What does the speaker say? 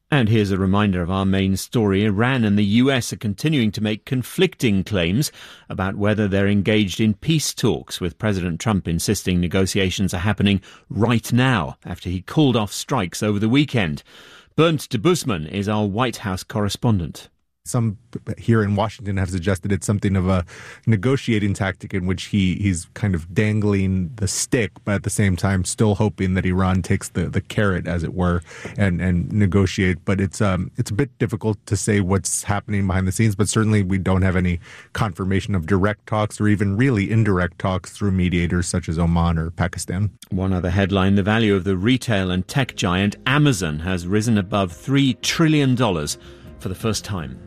And here's a reminder of our main story. Iran and the US are continuing to make conflicting claims about whether they're engaged in peace talks, with President Trump insisting negotiations are happening right now after he called off strikes over the weekend. Bernd de Busman is our White House correspondent. Some here in Washington have suggested it's something of a negotiating tactic in which he's kind of dangling the stick, but at the same time still hoping that Iran takes the carrot, as it were, and negotiate. But it's a bit difficult to say what's happening behind the scenes, but certainly we don't have any confirmation of direct talks or even really indirect talks through mediators such as Oman or Pakistan. One other headline: the value of the retail and tech giant Amazon has risen above $3 trillion for the first time.